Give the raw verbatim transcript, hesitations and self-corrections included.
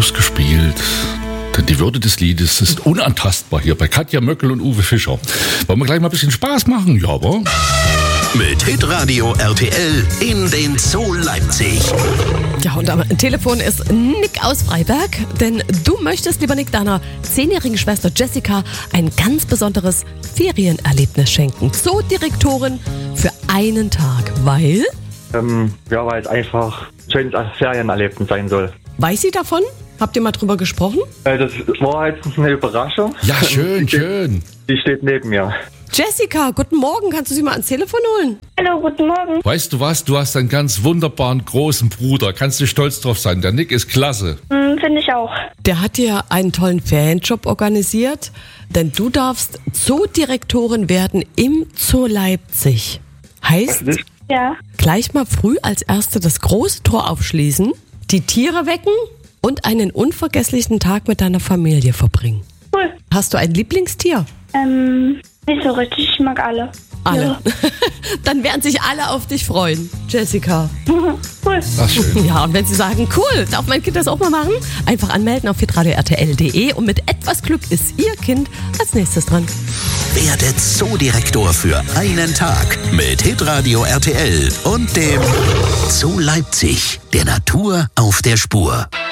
ausgespielt. Denn die Würde des Liedes ist unantastbar hier bei Katja Möckel und Uwe Fischer. Wollen wir gleich mal ein bisschen Spaß machen? Ja, aber? Mit Hitradio R T L in den Zoo Leipzig. Ja, und am Telefon ist Nick aus Freiberg, denn du möchtest, lieber Nick, deiner zehnjährigen Schwester Jessica ein ganz besonderes Ferienerlebnis schenken. Zoodirektorin für einen Tag, weil? Ähm, ja, weil es einfach ein schönes Ferienerlebnis sein soll. Weiß sie davon? Habt ihr mal drüber gesprochen? Äh, das war jetzt eine Überraschung. Ja, schön, die schön. Steht, die steht neben mir. Jessica, guten Morgen. Kannst du sie mal ans Telefon holen? Hallo, guten Morgen. Weißt du was? Du hast einen ganz wunderbaren großen Bruder. Kannst du stolz drauf sein. Der Nick ist klasse. Hm, finde ich auch. Der hat dir einen tollen Ferienjob organisiert, denn du darfst Zoodirektorin werden im Zoo Leipzig. Heißt, Ja. gleich mal früh als Erste das große Tor aufschließen, die Tiere wecken und einen unvergesslichen Tag mit deiner Familie verbringen. Cool. Hast du ein Lieblingstier? Ähm, nicht so richtig. Ich mag alle. Alle. Ja. Dann werden sich alle auf dich freuen, Jessica. Cool. Ach, schön. Ja, und wenn sie sagen, cool, darf mein Kind das auch mal machen? Einfach anmelden auf hitradio r t l punkt d e und mit etwas Glück ist ihr Kind als nächstes dran. Werdet Zoodirektor für einen Tag mit Hitradio R T L und dem Zoo Leipzig, der Natur auf der Spur.